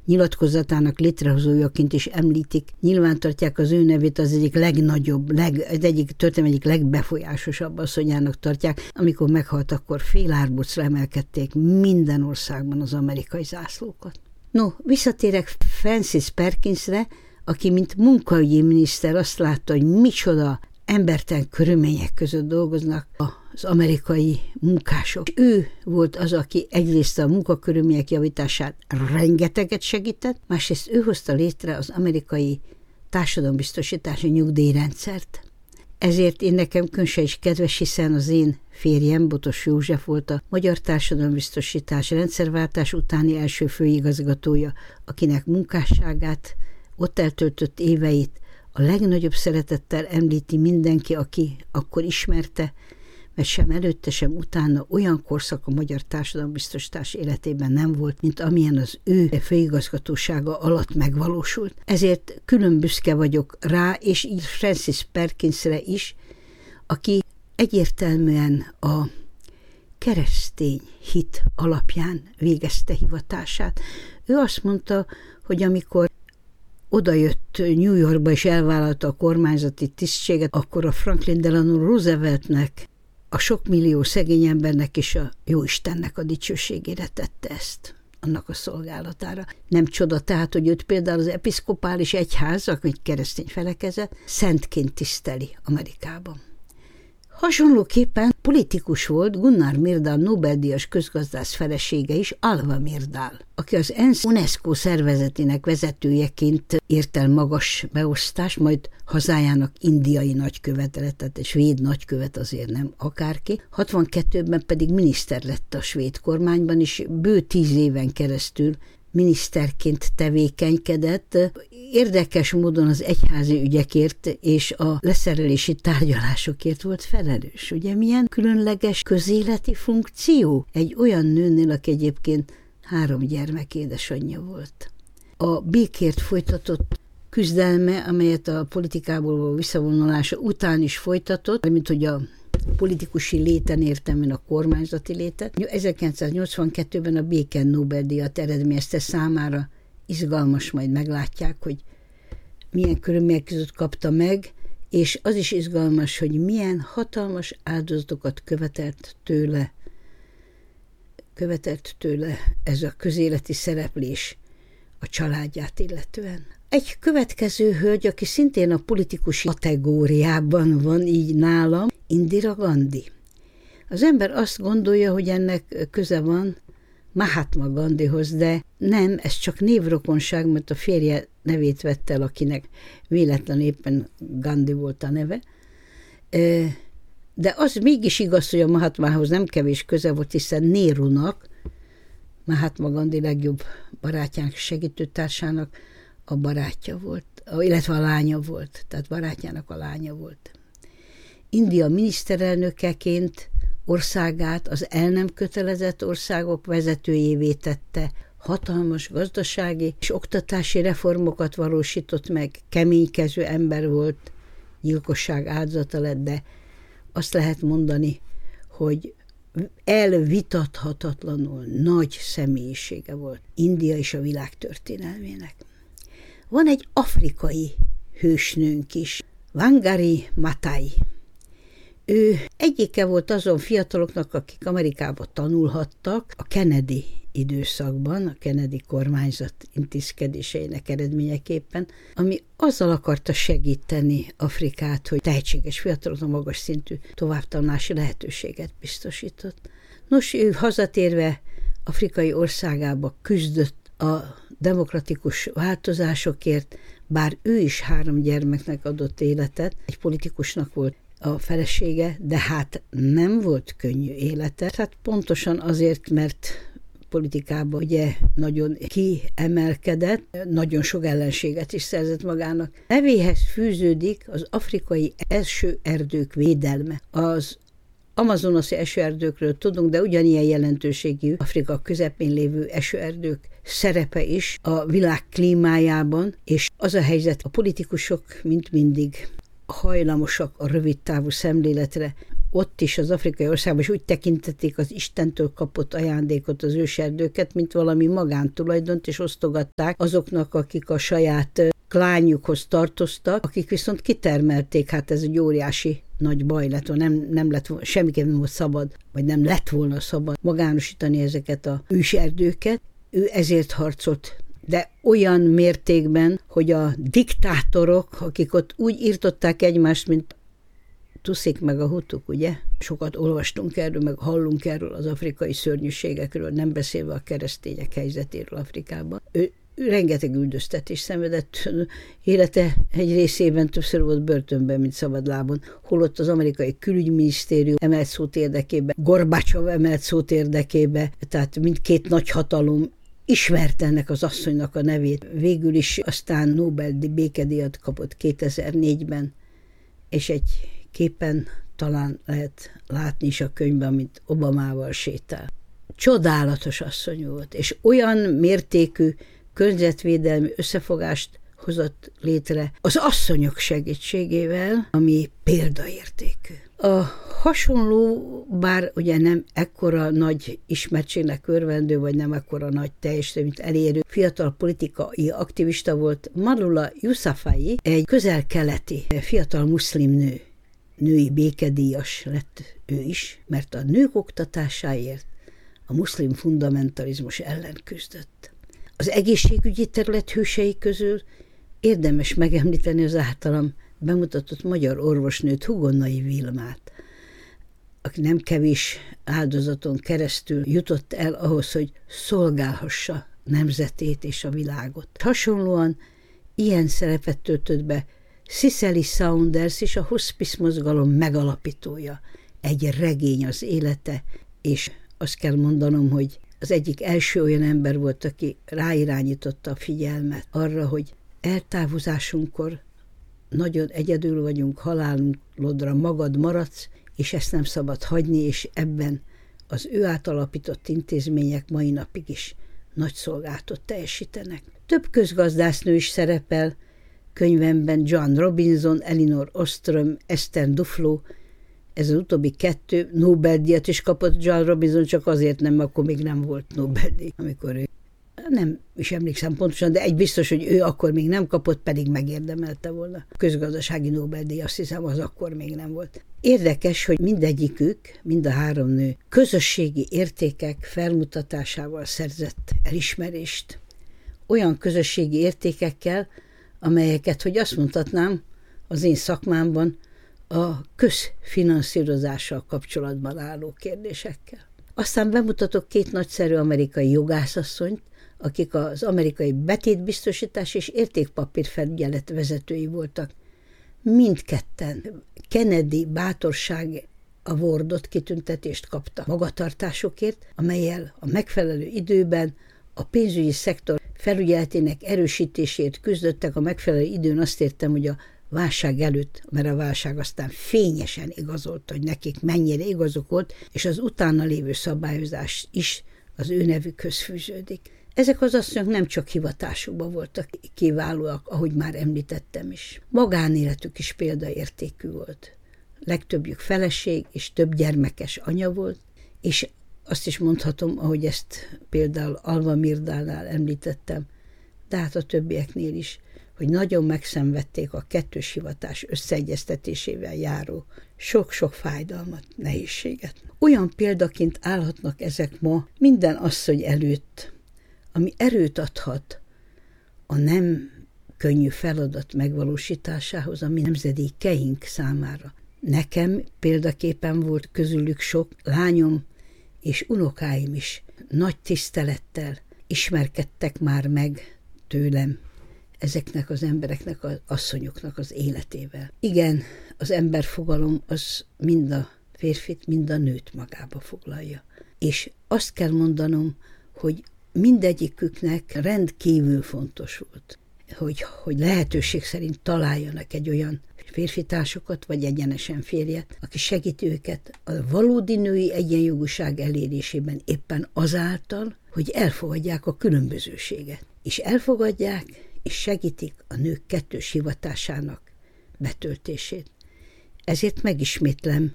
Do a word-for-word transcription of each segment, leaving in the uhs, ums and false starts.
nyilatkozatának létrehozójaként is említik. Nyilvántartják az ő nevét, az egyik legnagyobb, leg, az egyik történelem egyik legbefolyásosabb asszonyának tartják. Amikor meghalt, akkor fél árbocra emelkedték minden országban az amerikai zászlókat. No, visszatérek Frances Perkinsre, aki mint munkaügyi miniszter azt látta, hogy micsoda embertelen körülmények között dolgoznak az amerikai munkások. Ő volt az, aki egyrészt a munkakörülmények javítását rengeteget segített, másrészt ő hozta létre az amerikai társadalombiztosítási nyugdíjrendszert. Ezért én nekem különösen is kedves, hiszen az én férjem, Botos József volt a Magyar Társadalombiztosítás rendszerváltás utáni első főigazgatója, akinek munkásságát, ott eltöltött éveit a legnagyobb szeretettel említi mindenki, aki akkor ismerte, mert sem előtte, sem utána olyan korszak a magyar társadalombiztosítás életében nem volt, mint amilyen az ő főigazgatósága alatt megvalósult. Ezért külön büszke vagyok rá, és így Frances Perkinsre is, aki egyértelműen a keresztény hit alapján végezte hivatását. Ő azt mondta, hogy amikor odajött New Yorkba és elvállalta a kormányzati tisztséget, akkor a Franklin Delano Rooseveltnek, a sok millió szegény embernek és a Jóistennek a dicsőségére tette ezt, annak a szolgálatára. Nem csoda tehát, hogy őt például az episzkopális egyház, egy keresztény felekezet, szentként tiszteli Amerikában. Hasonlóképpen politikus volt Gunnar Myrdal Nobel-díjas közgazdász felesége is, Alva Myrdal, aki az ENSZ UNESCO szervezetének vezetőjeként ért el magas beosztást, majd hazájának indiai nagykövete lett, tehát egy svéd nagykövet azért nem akárki. hatvankettőben pedig miniszter lett a svéd kormányban, és bő tíz éven keresztül miniszterként tevékenykedett. Érdekes módon az egyházi ügyekért és a leszerelési tárgyalásokért volt felelős. Ugye milyen különleges közéleti funkció egy olyan nőnél, aki egyébként három gyermek édesanyja volt. A békért folytatott küzdelme, amelyet a politikából való visszavonulása után is folytatott, mint hogy a politikusi léten értem, mint a kormányzati létet. ezerkilencszáznyolcvankettőben a béke Nobel-díjat eredményezte, számára izgalmas, majd meglátják, hogy milyen körülmények között kapta meg, és az is izgalmas, hogy milyen hatalmas áldozatokat követelt tőle, követelt tőle ez a közéleti szereplés a családját illetően. Egy következő hölgy, aki szintén a politikusi kategóriában van így nálam, Indira Gandhi. Az ember azt gondolja, hogy ennek köze van Mahatma Gandhihoz, de nem, ez csak névrokonság, mert a férje nevét vette el, akinek véletlenül éppen Gandhi volt a neve. De az mégis igaz, hogy a Mahatmához nem kevés köze volt, hiszen Nérunak, Mahatma Gandhi legjobb barátjának, segítőtársának a barátja volt, illetve a lánya volt, tehát barátjának a lánya volt. India miniszterelnökeként országát az el nem kötelezett országok vezetőjévé tette, hatalmas gazdasági és oktatási reformokat valósított meg, keménykező ember volt, gyilkosság áldozata lett, de azt lehet mondani, hogy elvitathatatlanul nagy személyisége volt India és a világ történelmének. Van egy afrikai hősnőnk is, Wangari Maathai. Ő egyike volt azon fiataloknak, akik Amerikába tanulhattak a Kennedy időszakban, a Kennedy kormányzat intézkedéseinek eredményeképpen, ami azzal akarta segíteni Afrikát, hogy tehetséges fiataloknak magas szintű továbbtanulási lehetőséget biztosított. Nos, ő hazatérve afrikai országába küzdött a demokratikus változásokért, bár ő is három gyermeknek adott életet, egy politikusnak volt a felesége, de hát nem volt könnyű élete. Hát pontosan azért, mert politikában ugye nagyon kiemelkedett, nagyon sok ellenséget is szerzett magának. Nevéhez fűződik az afrikai esőerdők védelme. Az amazonasi esőerdőkről tudunk, de ugyanilyen jelentőségű Afrika közepén lévő esőerdők szerepe is a világ klímájában, és az a helyzet, a politikusok mint mindig hajlamosak a rövidtávú szemléletre, ott is az afrikai országban is úgy tekintették az Istentől kapott ajándékot, az őserdőket, mint valami magántulajdont, és osztogatták azoknak, akik a saját klánjukhoz tartoztak, akik viszont kitermelték, hát ez egy óriási nagy baj lett, nem, nem lett volna, semmiképp nem volt szabad, vagy nem lett volna szabad magánosítani ezeket a őserdőket. Ő ezért harcolt, de olyan mértékben, hogy a diktátorok, akik ott úgy írtották egymást, mint Tuszik meg a hutuk, ugye? Sokat olvastunk erről, meg hallunk erről az afrikai szörnyűségekről, nem beszélve a keresztények helyzetéről Afrikában. Ő rengeteg üldöztetés szenvedett, élete egy részében többször volt börtönben, mint szabadlábon, holott az amerikai külügyminisztérium emelt szót érdekébe, Gorbacsov emelt szót érdekébe, tehát mindkét nagyhatalom ismerte ennek az asszonynak a nevét. Végül is aztán Nobel békedíjat kapott kétezer-négyben, és egy képen talán lehet látni is a könyvben, amit Obamával sétál. Csodálatos asszony volt, és olyan mértékű környezetvédelmi összefogást hozott létre az asszonyok segítségével, ami példaértékű. A hasonló, bár ugye nem ekkora nagy ismertségnek örvendő, vagy nem ekkora nagy teljesítményt elérő fiatal politikai aktivista volt Malala Yousafzai, egy közel-keleti fiatal muszlim nő. Női békedíjas lett ő is, mert a nők oktatásáért a muszlim fundamentalizmus ellen küzdött. Az egészségügyi terület hősei közül érdemes megemlíteni az általam bemutatott magyar orvosnőt, Hugonnai Vilmát, aki nem kevés áldozaton keresztül jutott el ahhoz, hogy szolgálhassa nemzetét és a világot. Hasonlóan ilyen szerepet töltött be Cicely Saunders is, a hospice mozgalom megalapítója. Egy regény az élete, és azt kell mondanom, hogy az egyik első olyan ember volt, aki ráirányította a figyelmet arra, hogy eltávozásunkkor nagyon egyedül vagyunk, halálodra magad maradsz, és ezt nem szabad hagyni, és ebben az ő átalapított intézmények mai napig is nagy szolgálatot teljesítenek. Több közgazdásznő is szerepel könyvemben, John Robinson, Elinor Ostrom, Esther Duflo, ez az utóbbi kettő Nobel-díjat is kapott John Robinson, csak azért nem, akkor még nem volt Nobel-díj, amikor ő, nem is emlékszem pontosan, de egy biztos, hogy ő akkor még nem kapott, pedig megérdemelte volna. A közgazdasági Nobel-díj, azt hiszem, az akkor még nem volt. Érdekes, hogy mindegyikük, mind a három nő közösségi értékek felmutatásával szerzett elismerést. Olyan közösségi értékekkel, amelyeket, hogy azt mondhatnám, az én szakmámban a közfinanszírozással kapcsolatban álló kérdésekkel. Aztán bemutatok két nagyszerű amerikai jogászasszonyt, akik az amerikai betétbiztosítás és értékpapírfelügyelet vezetői voltak. Mindketten Kennedy bátorság awardot, kitüntetést kaptak magatartásokért, amellyel a megfelelő időben a pénzügyi szektor felügyeletének erősítésért küzdöttek. A megfelelő időn azt értem, hogy a válság előtt, mert a válság aztán fényesen igazolta, hogy nekik mennyire igazuk volt, és az utána lévő szabályozás is az ő nevükhöz fűződik. Ezek az asszonyok nem csak hivatásukban voltak kiválóak, ahogy már említettem is. Magánéletük is példaértékű volt. Legtöbbjük feleség és több gyermekes anya volt, és azt is mondhatom, ahogy ezt például Alva Mirdánál említettem, de hát a többieknél is, hogy nagyon megszenvedték a kettős hivatás összeegyeztetésével járó sok-sok fájdalmat, nehézséget. Olyan példaként állhatnak ezek ma minden asszony előtt, ami erőt adhat a nem könnyű feladat megvalósításához, ami nemzedékeink számára. Nekem példaképpen volt közülük sok lányom és unokáim is nagy tisztelettel ismerkedtek már meg tőlem ezeknek az embereknek, az asszonyoknak az életével. Igen, az emberfogalom az mind a férfit, mind a nőt magába foglalja. És azt kell mondanom, hogy mindegyiküknek rendkívül fontos volt, hogy, hogy lehetőség szerint találjanak egy olyan férfitársokat, vagy egyenesen férjet, aki segíti őket a valódi női egyenjogúság elérésében éppen azáltal, hogy elfogadják a különbözőséget. És elfogadják, és segítik a nők kettős hivatásának betöltését. Ezért megismétlem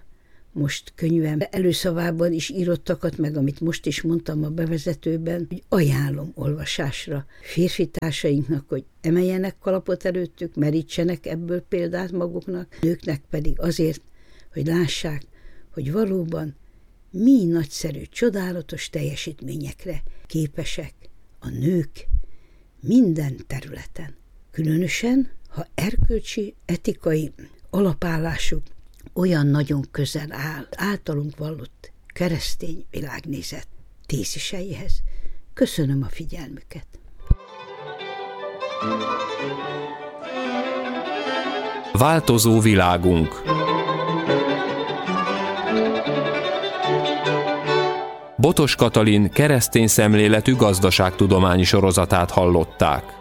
most könyvem előszavában is írottakat, meg amit most is mondtam a bevezetőben, hogy ajánlom olvasásra férfi társainknak, hogy emeljenek kalapot előttük, merítsenek ebből példát maguknak, nőknek pedig azért, hogy lássák, hogy valóban mi nagyszerű, csodálatos teljesítményekre képesek a nők minden területen. Különösen, ha erkölcsi, etikai alapállásuk olyan nagyon közel áll általunk vallott keresztény világnézet téziseihez. Köszönöm a figyelmüket. Változó világunk. Botos Katalin keresztény szemléletű gazdaságtudományi sorozatát hallották.